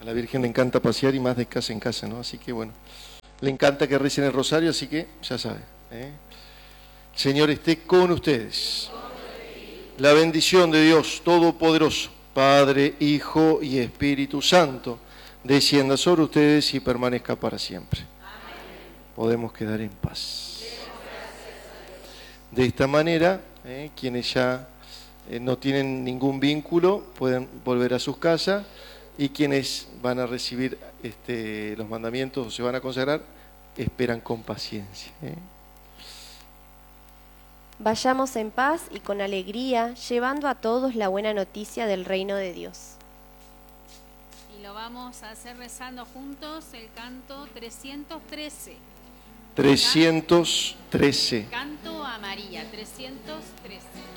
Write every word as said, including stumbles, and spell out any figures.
A la Virgen le encanta pasear y más de casa en casa, ¿no? Así que bueno, le encanta que recen el rosario, así que ya saben. ¿eh? El Señor esté con ustedes. La bendición de Dios Todopoderoso, Padre, Hijo y Espíritu Santo, descienda sobre ustedes y permanezca para siempre. Amén. Podemos quedar en paz. De esta manera, eh, quienes ya eh, no tienen ningún vínculo pueden volver a sus casas, y quienes van a recibir este, los mandamientos o se van a consagrar, esperan con paciencia. ¿eh? Vayamos en paz y con alegría, llevando a todos la buena noticia del reino de Dios. Y lo vamos a hacer rezando juntos el canto trescientos trece. trescientos trece. Canto a María, trescientos trece.